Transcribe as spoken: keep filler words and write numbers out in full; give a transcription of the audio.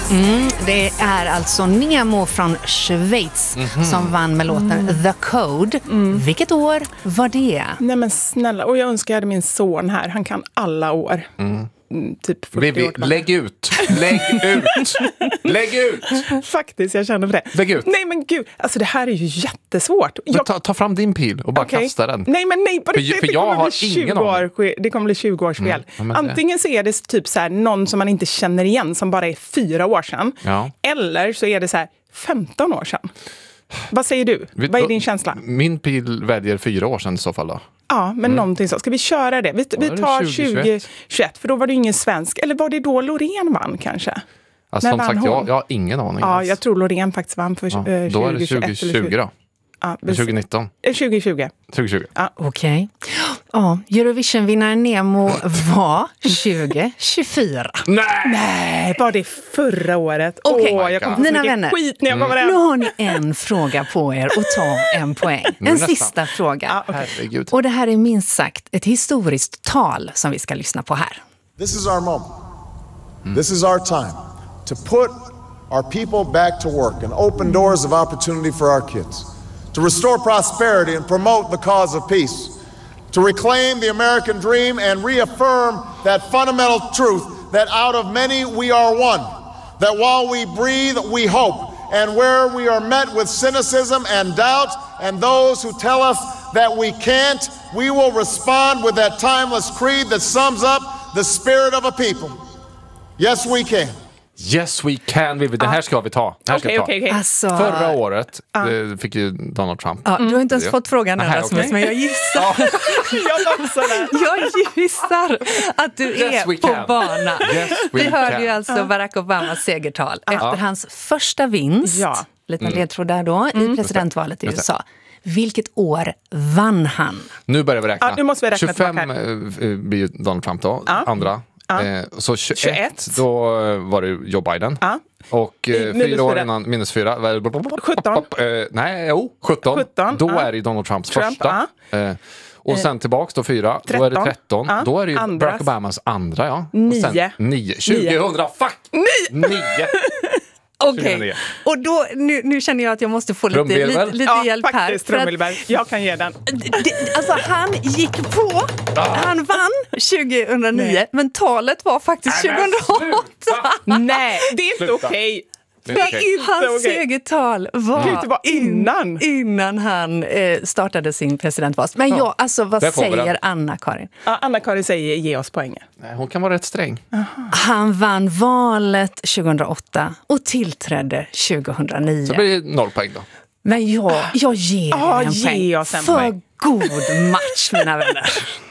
Mm, det är alltså Nemo från Schweiz mm-hmm. som vann med låten mm. The Code. Mm. Vilket år var det? Nej men snälla, och jag önskar jag hade min son här. Han kan alla år. Mm. Typ fyrtio Vivi, år lägg ut! Lägg ut! Lägg ut! Faktiskt, jag känner för det. Lägg ut! Nej men gud, alltså det här är ju jättesvårt. Jag... Ta, ta fram din pil och bara okay. kasta den. Nej men nej, på för, det, för det, jag kommer har bli tjugo ingen år, det kommer bli tjugo års fel. Mm. Antingen så är det typ så här någon som man inte känner igen som bara är fyra år sedan. Ja. Eller så är det så här femton år sedan. Vad säger du? Vet, Vad är din känsla? Min pil väljer fyra år sedan i så fall då. Ja, men mm. någonting så. Ska vi köra det? Vi, vi tar tjugo tjugoett, för då var det ingen svensk. Eller var det då Loreen vann kanske? Alltså, som sagt, jag, jag har ingen aning. Ja, jag tror Loreen faktiskt vann för ja, eh, då är det tjugo tjugo då. Ja, tjugo nitton. tjugo tjugo. tjugo tjugo. Ja. Okej. Okay. Ja, Eurovision-vinnaren Nemo var tjugo tjugofyra. Nej! Nej, var det förra året? Okej, okay. Jag kommer få mina mycket vänner. Skit när jag kommer mm. Nu har ni en fråga på er och ta en poäng. En nästan. sista fråga. Ah, okay. Och det här är minst sagt ett historiskt tal som vi ska lyssna på här. This is our moment. Mm. This is our time to put our people back to work and open doors of opportunity for our kids. To restore prosperity and promote the cause of peace, to reclaim the American dream and reaffirm that fundamental truth that out of many we are one, that while we breathe we hope, and where we are met with cynicism and doubt and those who tell us that we can't, we will respond with that timeless creed that sums up the spirit of a people. Yes, we can. Yes we can, Vivi. Det här ska vi ta. Det här ska okay, vi ta. Okay, okay. Alltså... Förra året uh. fick ju Donald Trump. Ja, du har inte ens mm. fått frågan än, Rasmus, okay. men jag gissar. jag, jag gissar att du yes, är på can. bana. Yes, vi hörde can. ju alltså Barack Obamas segertal uh. efter uh. hans första vinst. Ja. Liten mm. ledtråd där då mm. i presidentvalet i U S A. Vilket år vann han? Nu börjar vi räkna. Ja, nu måste vi räkna tjugofem blir Donald Trump då, ja. andra. Ja. Eh, så tjugoett, tjugoett, då var det Joe Biden. Ja. Och eh, fyra år innan, minus fyra. sjutton. Eh, nej, jo, sjutton. sjutton. Då ja. är det Donald Trumps Trump, första. Ja. Eh, och sen tillbaks då fyra. tretton. Då är det tretton. Ja. Då är det ju Andras. Barack Obamas andra, ja. Nio. Och sen, nio. tjugohundra, fuck! Nio! Nio! Okej, okay. och då, nu, nu känner jag att jag måste få lite, lite, lite ja, hjälp här. Faktiskt, Trummelberg. Jag kan ge den. Det, alltså han gick på, han vann tjugohundranio, Nej. men talet var faktiskt Nej, tjugohundraåtta. Nej, det är inte okej. Okay. Hans okay. segertal var, det var innan. innan han eh, startade sin presidentpost. Men ja, alltså vad säger Anna-Karin? Ja, Anna-Karin säger ge oss poängen. Nej, hon kan vara rätt sträng. Aha. Han vann valet tjugohundraåtta och tillträdde tjugohundranio. Så blir det noll poäng då. Men jag, jag ger ah, en ge poäng oss en för poäng. god match, mina vänner.